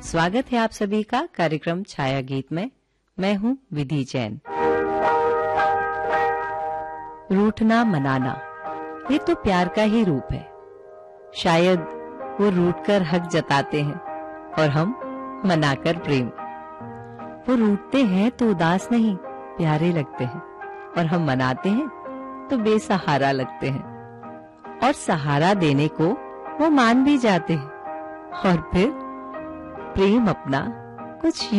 स्वागत है आप सभी का कार्यक्रम छाया गीत में। मैं हूं विधि जैन। रूठना मनाना ये तो प्यार का ही रूप है। शायद वो रूठकर हक जताते हैं और हम मनाकर प्रेम। वो रूठते हैं तो उदास नहीं प्यारे लगते हैं और हम मनाते हैं तो बेसहारा लगते हैं और सहारा देने को वो मान भी जाते हैं और फिर प्रेम अपना कुछ